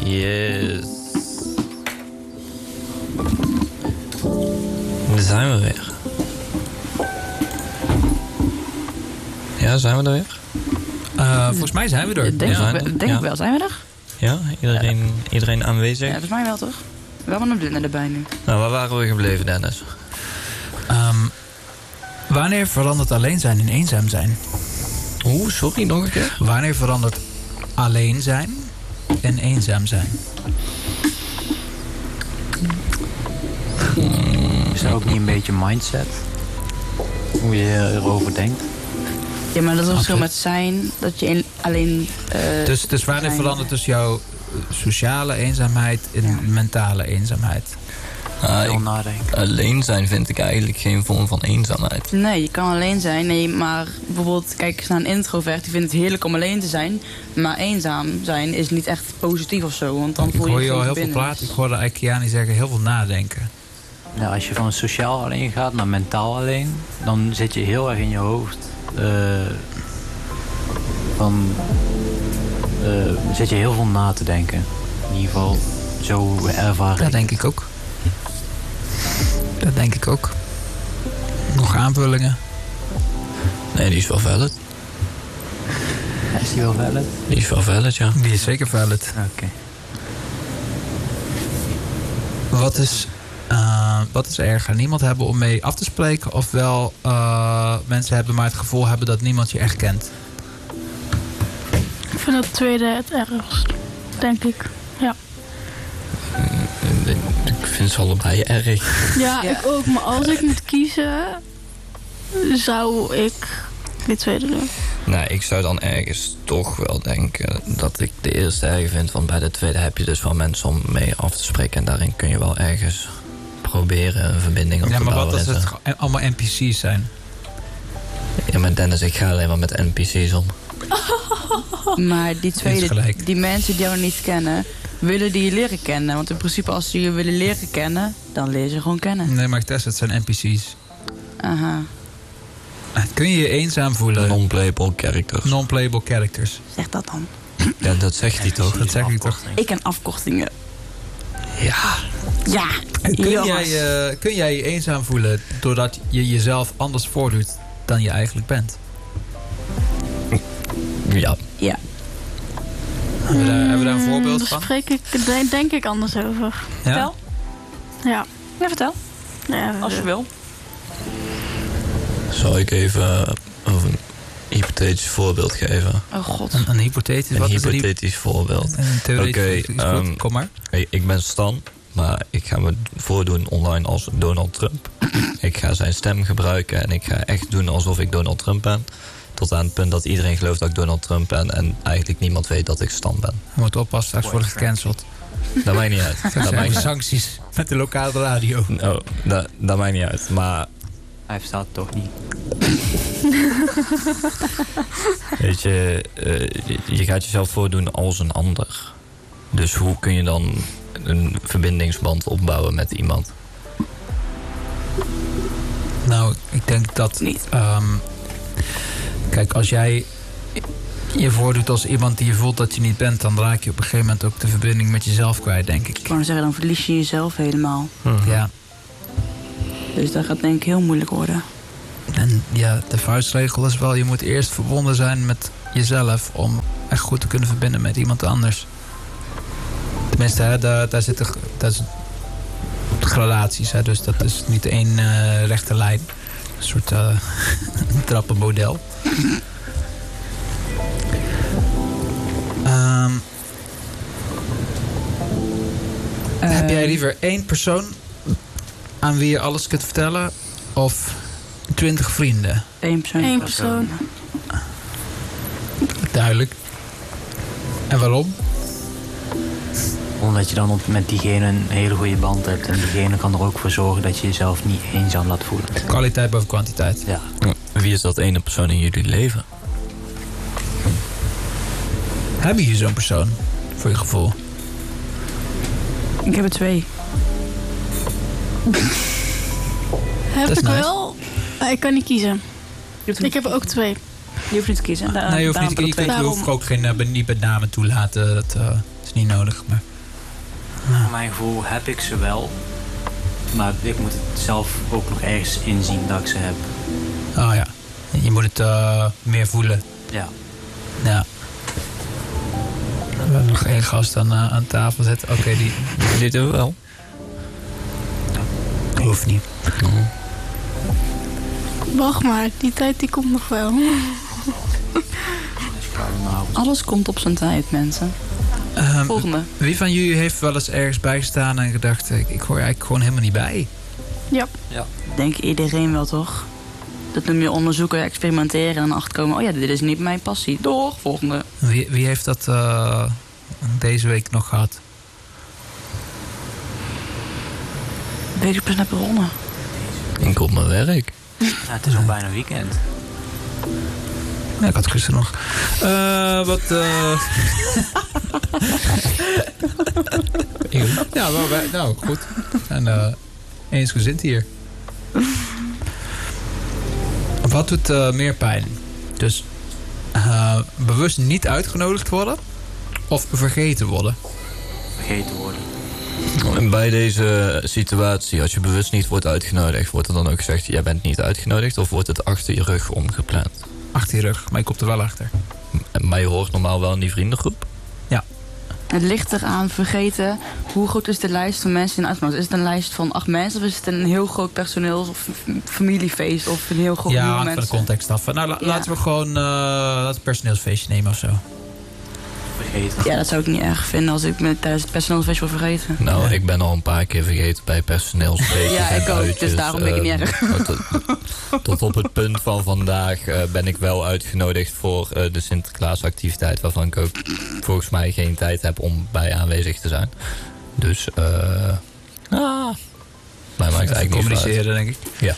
Yes. Daar zijn we weer. Ja, zijn we er weer? Volgens mij zijn we er. Denk wel, zijn we er? Ja, iedereen aanwezig? Ja, volgens mij wel, toch? We hebben een blinde erbij nu. Nou, waar waren we gebleven, Dennis? Wanneer verandert alleen zijn in eenzaam zijn? Oeh, sorry, nog een keer? Wanneer verandert alleen zijn en eenzaam zijn? Is dat ook niet een beetje mindset? Hoe je erover denkt? Ja, maar dat is een verschil met zijn, dat je alleen... Dus wanneer verandert dus jouw sociale eenzaamheid in mentale eenzaamheid? Veel nadenken. Alleen zijn vind ik eigenlijk geen vorm van eenzaamheid. Nee, je kan alleen zijn. Nee, maar bijvoorbeeld, kijk eens naar een introvert. Die vindt het heerlijk om alleen te zijn. Maar eenzaam zijn is niet echt positief of zo. Want dan voel je hoor je geen al heel veel verbinding. praten. Ik hoorde Aikiani zeggen heel veel nadenken. Ja, als je van sociaal alleen gaat naar mentaal alleen, dan zit je heel erg in je hoofd. Zit je heel veel na te denken. In ieder geval, zo ervaar ik. Dat denk ik ook. Dat denk ik ook. Nog aanvullingen? Nee, die is wel valid. Is die wel valid? Die is wel valid, ja. Die is zeker valid. Oké. Wat is erger? Niemand hebben om mee af te spreken? Ofwel mensen hebben maar het gevoel hebben dat niemand je echt kent? Ik vind het tweede het ergst, denk ik. Ja. Ik vind ze allebei erg. Ja, ik ook. Maar als ik moet kiezen, zou ik dit tweede doen. Nee, ik zou dan ergens toch wel denken dat ik de eerste erg vind. Want bij de tweede heb je dus wel mensen om mee af te spreken. En daarin kun je wel ergens proberen een verbinding op te bouwen. Ja, maar wat als het allemaal NPC's zijn? Ja, maar Dennis, ik ga alleen maar met NPC's om. Maar die tweede, die mensen die jou niet kennen, willen die je leren kennen. Want in principe als ze je willen leren kennen, dan leer je ze gewoon kennen. Nee, maar het zijn NPC's. Aha. Kun je je eenzaam voelen? Non-playable characters. Non-playable characters. Zeg dat dan. Ja, dat zegt hij toch? Dat zeg ik toch? Ik ken afkortingen. Ja. Ja. Kun jij je eenzaam voelen doordat je jezelf anders voordoet dan je eigenlijk bent? Ja. Ja. Hebben we daar een voorbeeld Daar van? spreek ik, denk ik anders over. Ja? Vertel. Ja. Ja, vertel. Ja, Als je wil. Zal ik even een hypothetisch voorbeeld geven? Oh god. Een hypothetisch? Een wat hypothetisch voorbeeld. Een theoretisch. Oké, kom maar. Ik ben Stan, maar ik ga me voordoen online als Donald Trump. Ik ga zijn stem gebruiken en ik ga echt doen alsof ik Donald Trump ben. Tot aan het punt dat iedereen gelooft dat ik Donald Trump ben en eigenlijk niemand weet dat ik Stan ben. Je moet oppassen, straks wordt het gecanceld. Dat maakt niet uit. Dat zijn sancties met de lokale radio. Oh, dat maakt niet uit, maar... Hij verstaat het toch niet. Weet je, je gaat jezelf voordoen als een ander. Dus hoe kun je dan een verbindingsband opbouwen met iemand? Nou, ik denk dat... Niet. Kijk, als jij je voordoet als iemand die je voelt dat je niet bent, dan raak je op een gegeven moment ook de verbinding met jezelf kwijt, denk ik. Ik wou zeggen, dan verlies je jezelf helemaal. Ja. Dus dat gaat denk ik heel moeilijk worden. En ja, de vuistregel is wel, je moet eerst verbonden zijn met jezelf om echt goed te kunnen verbinden met iemand anders. Tenminste, hè, daar zitten gradaties, hè, dus dat is niet één rechte lijn. Een soort trappenmodel. Heb jij liever één persoon aan wie je alles kunt vertellen of 20 vrienden? Eén persoon. Eén persoon. Duidelijk. En waarom? Omdat je dan met diegene een hele goede band hebt. En diegene kan er ook voor zorgen dat je jezelf niet eenzaam laat voelen. Kwaliteit boven kwantiteit. Ja. Wie is dat ene persoon in jullie leven? Heb je zo'n persoon, voor je gevoel? Ik heb er 2. Heb is ik nice. wel. Ik kan niet kiezen. Ik heb er ook 2. Je hoeft niet te kiezen. Nee, je hoeft niet te kiezen. Je hoeft ook niet met namen toelaten. Dat is niet nodig. Maar Voor mijn gevoel heb ik ze wel. Maar ik moet het zelf ook nog ergens inzien dat ik ze heb. Oh ja. Je moet het meer voelen. Ja. Ja. We hebben nog één gast aan tafel zitten. Oké, Dit doen we wel. Hoeft niet. Wacht maar, die tijd die komt nog wel. Alles komt op zijn tijd, mensen. Volgende. Wie van jullie heeft wel eens ergens bijgestaan en gedacht... ik hoor eigenlijk gewoon helemaal niet bij? Ja. Denk iedereen wel, toch? Dat noem je onderzoeken, experimenteren en dan achterkomen... oh ja, dit is niet mijn passie. Door, volgende. Wie heeft dat deze week nog gehad? Deze pas net begonnen. Ik op mijn werk. Ja, het is al bijna weekend. Ja, ik had gisteren nog. Ja, nou goed. En eensgezind hier. Wat doet meer pijn? Dus bewust niet uitgenodigd worden of vergeten worden? Vergeten worden. En bij deze situatie, als je bewust niet wordt uitgenodigd, wordt er dan ook gezegd, jij bent niet uitgenodigd, of wordt het achter je rug omgepland? Achter je rug, maar ik kom er wel achter. Maar je hoort normaal wel in die vriendengroep? Ja. Het ligt eraan vergeten, hoe groot is de lijst van mensen die uitgenodigd? Is het een lijst van 8 mensen of is het een heel groot personeels- of familiefeest of een heel groot ja, nieuwe hangt mensen? van de context af. Nou, laten we gewoon een personeelsfeestje nemen of zo. Vergeten. Ja, dat zou ik niet erg vinden als ik tijdens het personeelsfeest word vergeten. Nou, ik ben al een paar keer vergeten bij personeelsfeestjes Ja, en ik ook, uitjes. dus daarom ben ik niet erg. Tot op het punt van vandaag ben ik wel uitgenodigd voor de Sinterklaasactiviteit, waarvan ik ook volgens mij geen tijd heb om bij aanwezig te zijn. Dus, mij maakt het eigenlijk niet communiceren, denk ik. Ja.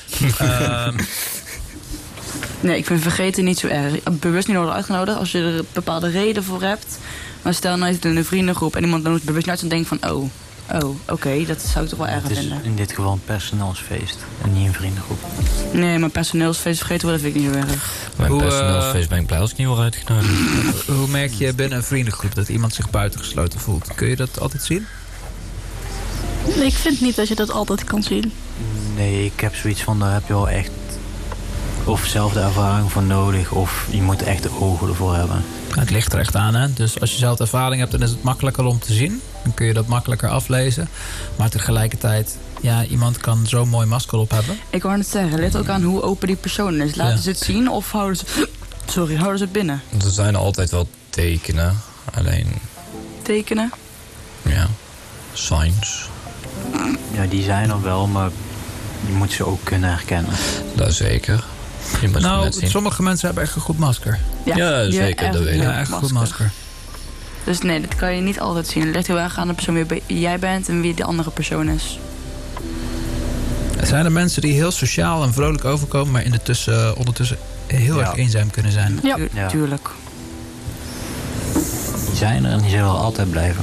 Nee, ik vind vergeten niet zo erg. Bewust niet worden uitgenodigd als je er een bepaalde reden voor hebt. Maar stel nou je zit in een vriendengroep en iemand dan bewust niet uit en denkt van... oké, dat zou ik toch wel erg Het is vinden. in dit geval een personeelsfeest en niet een vriendengroep. Nee, maar personeelsfeest vergeten worden vind ik niet zo erg. Mijn personeelsfeest ben ik blij als ik niet word uitgenodigd. Hoe merk je binnen een vriendengroep dat iemand zich buitengesloten voelt? Kun je dat altijd zien? Ik vind niet dat je dat altijd kan zien. Nee, ik heb zoiets van, daar heb je wel echt of zelf de ervaring voor nodig of je moet echt de ogen ervoor hebben. Het ligt er echt aan, hè? Dus als je zelf de ervaring hebt, dan is het makkelijker om te zien. Dan kun je dat makkelijker aflezen. Maar tegelijkertijd, ja, iemand kan zo'n mooi masker op hebben. Ik wou net zeggen, let ook aan hoe open die persoon is. Laten ze het zien of houden ze het binnen? Er zijn altijd wel tekenen, alleen... Tekenen? Ja, signs. Ja, die zijn er wel, maar je moet ze ook kunnen herkennen. Dat zeker. Je moet het net zien. Sommige mensen hebben echt een goed masker. Ja, zeker, dat weet ik. Ja, echt een goed masker. Dus nee, dat kan je niet altijd zien. Het ligt heel erg aan de persoon wie jij bent en wie de andere persoon is. Er zijn er mensen die heel sociaal en vrolijk overkomen, maar ondertussen heel erg eenzaam kunnen zijn. Ja. Tuurlijk. Die zijn er en die zullen wel altijd blijven.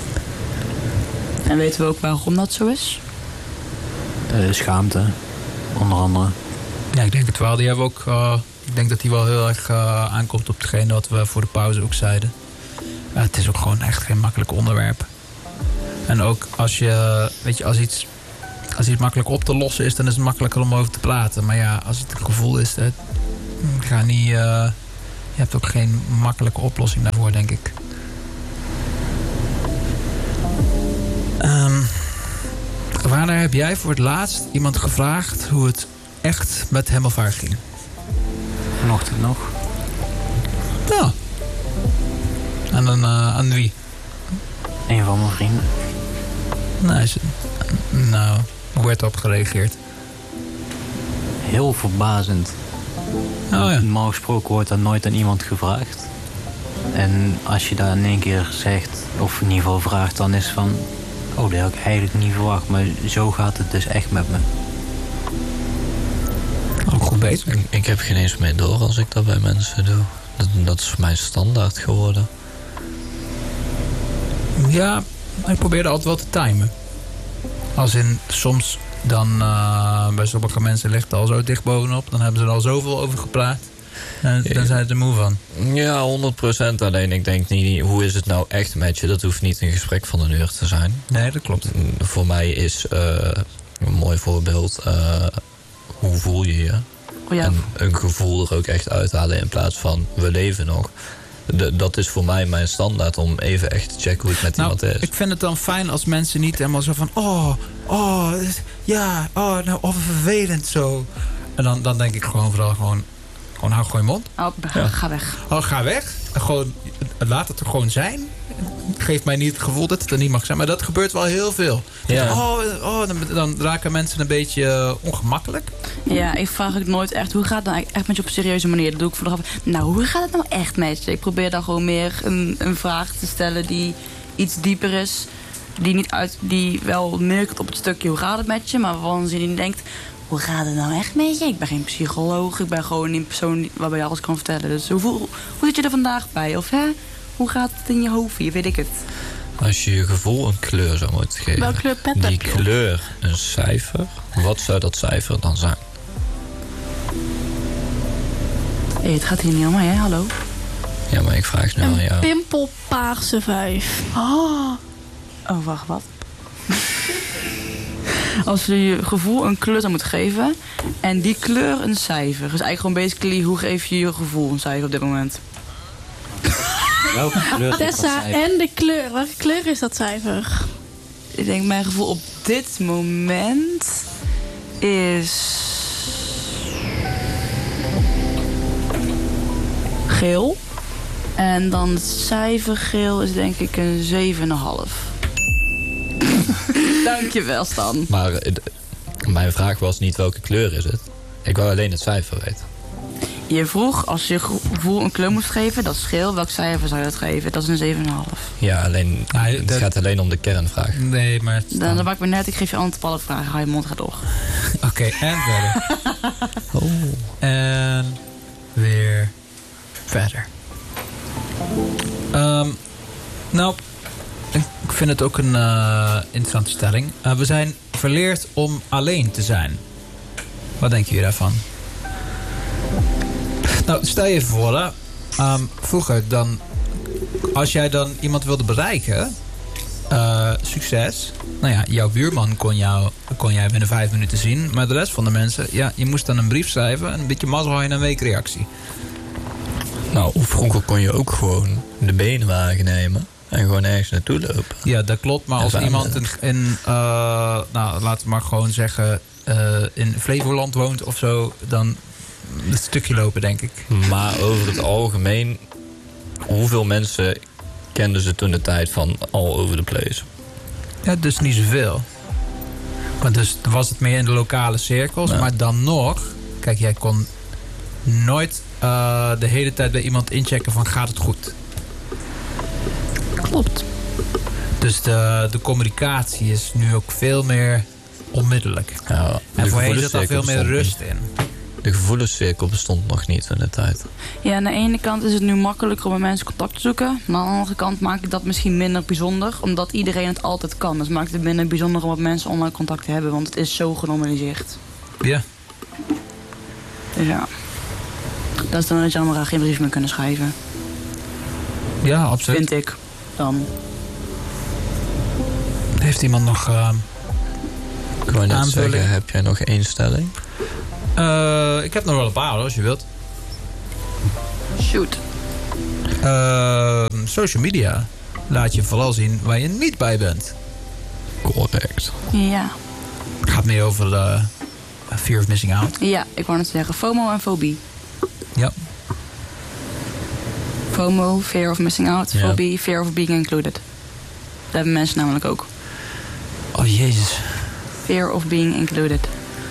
En weten we ook waarom dat zo is? Schaamte, onder andere. Ja, ik denk het wel. Die hebben ook, ik denk dat die wel heel erg aankomt op hetgene wat we voor de pauze ook zeiden. Het is ook gewoon echt geen makkelijk onderwerp. En ook als je, weet je, als iets makkelijk op te lossen is, dan is het makkelijker om over te praten. Maar ja, als het een gevoel is, je hebt ook geen makkelijke oplossing daarvoor, denk ik. Wanneer heb jij voor het laatst iemand gevraagd hoe het echt met hem of haar ging? Vanochtend nog. Ja. En dan aan wie? Een van mijn vrienden. Hoe werd erop gereageerd? Heel verbazend. Oh ja. Normaal gesproken wordt dat nooit aan iemand gevraagd. En als je dat in één keer zegt, of in ieder geval vraagt, dan is het van... Oh, dat had ik eigenlijk niet verwacht, maar zo gaat het dus echt met me. Ook goed bezig. Ik heb geen eens meer door als ik dat bij mensen doe. Dat is voor mij standaard geworden. Ja, ik probeerde altijd wel te timen. Als in, soms dan bij sommige mensen ligt het al zo dicht bovenop. Dan hebben ze er al zoveel over gepraat. Dan zijn ze er moe van. Ja, 100%. Alleen ik denk niet, hoe is het nou echt met je? Dat hoeft niet een gesprek van een uur te zijn. Nee, dat klopt. Voor mij is een mooi voorbeeld, hoe voel je je? Oh ja, En een gevoel er ook echt uithalen in plaats van we leven nog. Dat is voor mij mijn standaard om even echt te checken hoe het met iemand is. Ik vind het dan fijn als mensen niet helemaal zo van... vervelend zo. En dan denk ik vooral hou gewoon je mond. ga weg. Oh, ga weg. Gewoon, laat het er gewoon zijn. Geef mij niet het gevoel dat het er niet mag zijn. Maar dat gebeurt wel heel veel. Ja. Dan raken mensen een beetje ongemakkelijk. Ja, ik vraag ook nooit echt, hoe gaat het nou echt met je op een serieuze manier? Dat doe ik vooraf. Nou, hoe gaat het nou echt met je? Ik probeer dan gewoon meer een vraag te stellen die iets dieper is. Die wel neerkomt op het stukje, hoe gaat het met je? Maar waarvan ze niet denkt, hoe gaat het nou echt met je? Ik ben geen psycholoog, ik ben gewoon een persoon waarbij je alles kan vertellen. Dus hoe zit je er vandaag bij? Of hoe gaat het in je hoofd hier? Weet ik het. Als je je gevoel een kleur zou moeten geven. Welke kleur pet die heb je op? kleur een cijfer. Wat zou dat cijfer dan zijn? Hé, het gaat hier niet om mij, hè? Hallo? Ja, maar ik vraag nu aan Een jou. pimpelpaarse 5. Oh, wacht, wat? Als je je gevoel een kleur zou moeten geven en die kleur een cijfer. Dus eigenlijk gewoon basically, hoe geef je je gevoel een cijfer op dit moment? Welke kleur is dat Tessa, cijfer? en de kleur. Welke kleur is dat cijfer? Ik denk mijn gevoel op dit moment is geel. En dan het cijfer geel is denk ik een 7,5. Dankjewel, Stan. Maar mijn vraag was niet welke kleur is het. Ik wou alleen het cijfer weten. Je vroeg, als je gevoel een kleur moest geven, dat is geel. Welk cijfer zou je dat geven? Dat is een 7,5. Ja, alleen, het gaat alleen om de kernvraag. Nee, maar... Dan maak ik me net, ik geef je antwoord op alle vragen. Hou je mond, gaat door. Oké, en verder. En weer verder. Nou, ik vind het ook een interessante stelling. We zijn verleerd om alleen te zijn. Wat denken jullie daarvan? Nou, stel je even voor, hè. Vroeger dan... Als jij dan iemand wilde bereiken... succes. Nou ja, jouw buurman kon jij binnen 5 minuten zien. Maar de rest van de mensen... Ja, je moest dan een brief schrijven. En een beetje mazzel had je een week reactie. Nou, vroeger kon je ook gewoon de beenwagen nemen. En gewoon ergens naartoe lopen. Ja, dat klopt. Maar als iemand nou, laten we maar gewoon zeggen... in Flevoland woont of zo... dan een stukje lopen, denk ik. Maar over het algemeen... hoeveel mensen kenden ze toen de tijd van all over the place? Ja, dus niet zoveel. Want dus was het meer in de lokale cirkels. Ja. Maar dan nog... Kijk, jij kon nooit de hele tijd bij iemand inchecken van gaat het goed. Klopt. Dus de communicatie is nu ook veel meer onmiddellijk. Ja, en voorheen zit daar veel meer rust in. De gevoelenscirkel bestond nog niet in de tijd. Ja, aan de ene kant is het nu makkelijker om met mensen contact te zoeken. Maar aan de andere kant maakt het dat misschien minder bijzonder. Omdat iedereen het altijd kan. Dus maakt het minder bijzonder om met mensen online contact te hebben. Want het is zo genormaliseerd. Ja. Dus ja. Dat is dan dat je allemaal geen brief meer kunnen schrijven. Ja, absoluut. Vind ik. Dan. Heeft iemand nog ik wou net zeggen, heb jij nog 1 stelling? Ik heb nog wel een paar als je wilt. Shoot. Social media laat je vooral zien waar je niet bij bent. Correct. Ja. Het gaat meer over fear of missing out. Ja, ik wou net zeggen FOMO en fobie. Ja. FOMO, fear of missing out. Ja. Fobie, fear of being included. Dat hebben mensen namelijk ook. Oh, jezus. Fear of being included.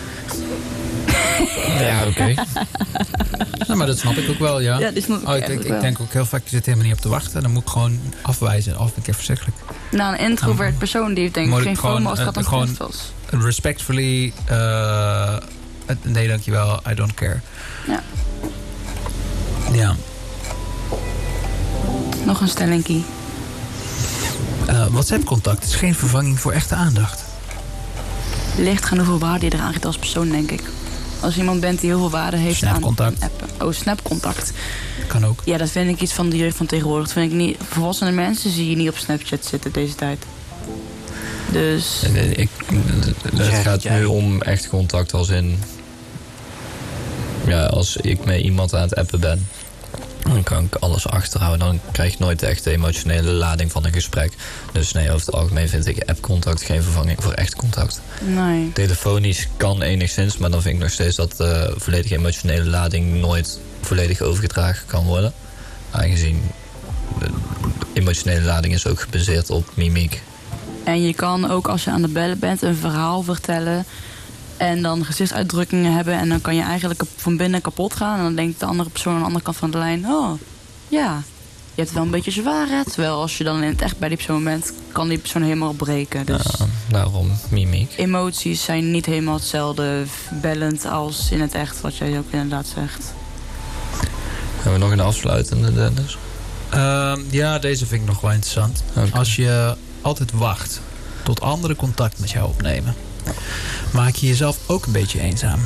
Ja, oké. Ja, maar dat snap ik ook wel, ja. Ja, die snap ik ik denk ook heel vaak, je zit helemaal niet op te wachten. Dan moet ik gewoon afwijzen. Of een keer verschrikkelijk. Nou, een introvert persoon die denk ik geen FOMO als het gaat om festivals. Respectfully, nee dankjewel, I don't care. Ja. Ja. Nog een stellingkie. WhatsApp-contact is geen vervanging voor echte aandacht. Ligt gaan hoeveel waarde je eraan geeft als persoon, denk ik. Als je iemand bent die heel veel waarde heeft aan Snapcontact. appen. Oh, Snapcontact. Kan ook. Ja, dat vind ik iets van de jeugd van tegenwoordig. Dat vind ik niet. Volwassene mensen zie je niet op Snapchat zitten deze tijd. Dus... Het gaat nu om echt contact als in... Ja, als ik met iemand aan het appen ben... dan kan ik alles achterhouden. Dan krijg je nooit echt de emotionele lading van een gesprek. Dus nee, over het algemeen vind ik appcontact geen vervanging voor echt contact. Nee. Telefonisch kan enigszins, maar dan vind ik nog steeds dat de volledige emotionele lading nooit volledig overgedragen kan worden. Aangezien de emotionele lading is ook gebaseerd op mimiek. En je kan ook als je aan de bellen bent een verhaal vertellen... en dan gezichtsuitdrukkingen hebben... en dan kan je eigenlijk van binnen kapot gaan... en dan denkt de andere persoon aan de andere kant van de lijn... oh, ja, je hebt wel een beetje zwaar, hè? Terwijl als je dan in het echt bij die persoon bent... kan die persoon helemaal breken. Dus Daarom mimiek. emoties zijn niet helemaal hetzelfde bellend als in het echt... wat jij ook inderdaad zegt. Hebben we nog een afsluitende, Dennis? Ja, deze vind ik nog wel interessant. Okay. Als je altijd wacht tot anderen contact met jou opnemen... maak je jezelf ook een beetje eenzaam.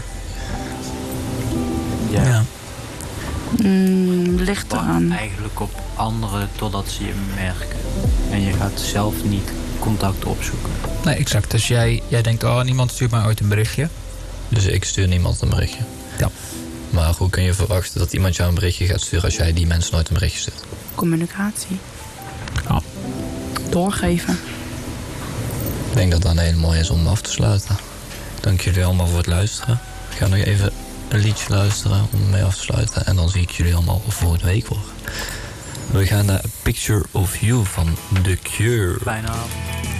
Ja. Ligt eraan. Eigenlijk op anderen totdat ze je merken. En je gaat zelf niet contact opzoeken. Nee, exact. Dus jij denkt, oh, niemand stuurt mij ooit een berichtje. Dus ik stuur niemand een berichtje. Ja. Maar hoe kun je verwachten dat iemand jou een berichtje gaat sturen... als jij die mensen nooit een berichtje stuurt? Communicatie. Ja. Doorgeven. Ik denk dat dat een hele mooie is om af te sluiten. Dank jullie allemaal voor het luisteren. Ik ga nog even een liedje luisteren om mee af te sluiten. En dan zie ik jullie allemaal volgende week weer. We gaan naar A Picture of You van The Cure. Bijna.